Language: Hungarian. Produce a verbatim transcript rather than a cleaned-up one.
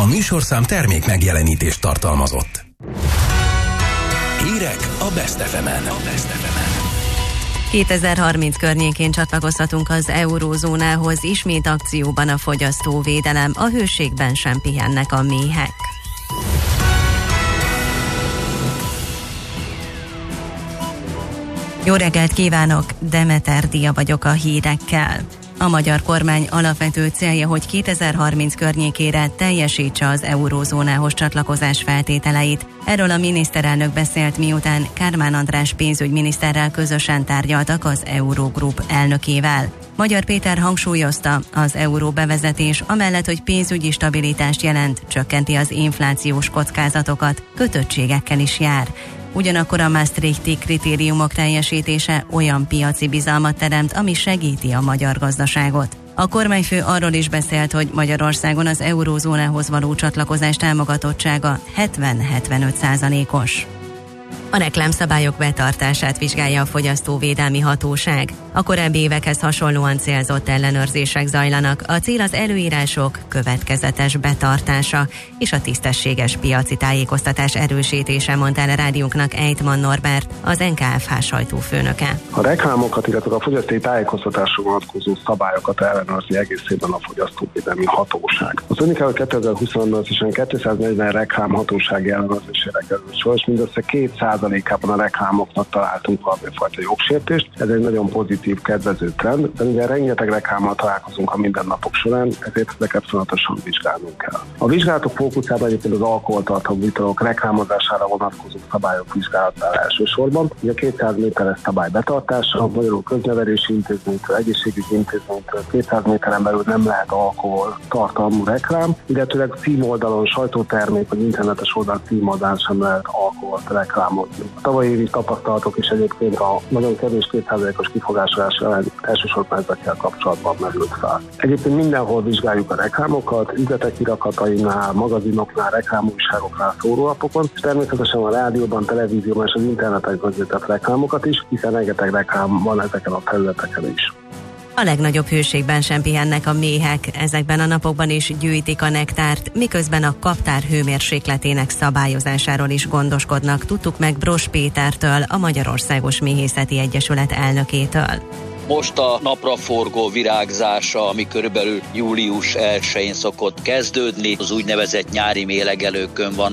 A műsorszám termék megjelenítést tartalmazott. Hírek a Best ef emen. kétezer-harminc környékén csatlakozhatunk az eurózónához, ismét akcióban a fogyasztóvédelem, a hőségben sem pihennek a méhek. Jó reggelt kívánok, Demeter Dia vagyok a hírekkel. A magyar kormány alapvető célja, hogy kétezer-harminc környékére teljesítse az eurózónához csatlakozás feltételeit. Erről a miniszterelnök beszélt, miután Kármán András pénzügyminiszterrel közösen tárgyaltak az Eurogroup elnökével. Magyar Péter hangsúlyozta, az euró bevezetés amellett, hogy pénzügyi stabilitást jelent, csökkenti az inflációs kockázatokat, kötöttségekkel is jár. Ugyanakkor a Maastrichti kritériumok teljesítése olyan piaci bizalmat teremt, ami segíti a magyar gazdaságot. A kormányfő arról is beszélt, hogy Magyarországon az eurózónához való csatlakozás támogatottsága hetven-hetvenöt százalékos. A reklámszabályok betartását vizsgálja a Fogyasztóvédelmi Hatóság. A korábbi évekhez hasonlóan célzott ellenőrzések zajlanak. A cél az előírások következetes betartása és a tisztességes piaci tájékoztatás erősítése, mondta el a rádiónknak Ejtman Norbert, az en ká ef há sajtófőnöke. A reklámokat, illetve a fogyasztói tájékoztatásra vonatkozó szabályokat ellenőrzi egészében a Fogyasztóvédelmi Hatóság. Az Unicel kétezer-huszonban összesen kétszáznegyven reklámhatósági ellenőrzésére került sor, és mindössze két százalékában a reklámoknak találtunk valamifajta jogsértést. Ez egy nagyon pozitív, kedvező trend, de ugye rengeteg reklámmal találkozunk a mindennapok során, ezért ezeket folyamatosan vizsgálnunk kell. A vizsgálatok fókuszában egyébként az alkoholtartalmú italok reklámozására vonatkozó szabályok vizsgálatára elsősorban. Ugye a kétszáz méteres szabály betartása, magyarul köznevelési intézménytől, egészségügyi intézménytől kétszáz méteren belül nem lehet alkohol tartalmú reklám, illetőleg címoldalon, sajtótermék vagy internetes oldal címoldalán sem lehet alkoholt reklámozni. A tavalyi évi tapasztalatok is egyébként a nagyon kevés két százalékos kifogásolás ellen elsősorban ezekkel kapcsolatban merült fel. Egyébként mindenhol vizsgáljuk a reklámokat, üzletek irakatainál, magazinoknál, reklámújságoknál, szórólapokon, és természetesen a rádióban, televízióban és az interneten közzétett reklámokat is, hiszen rengeteg reklám van ezeken a területeken is. A legnagyobb hőségben sem pihennek a méhek, ezekben a napokban is gyűjtik a nektárt, miközben a kaptár hőmérsékletének szabályozásáról is gondoskodnak, tudtuk meg Bros Pétertől, a Magyarországos Méhészeti Egyesület elnökétől. Most a napraforgó virágzása, ami körülbelül július elsején szokott kezdődni, az úgynevezett nyári mélegelőkön van